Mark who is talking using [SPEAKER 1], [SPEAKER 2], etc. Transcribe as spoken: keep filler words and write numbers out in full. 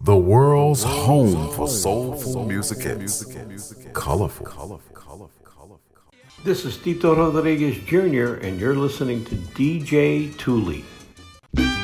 [SPEAKER 1] The world's home for soulful music hits. Colorful.
[SPEAKER 2] This is Tito Rodriguez Junior, and you're listening to D J Thule.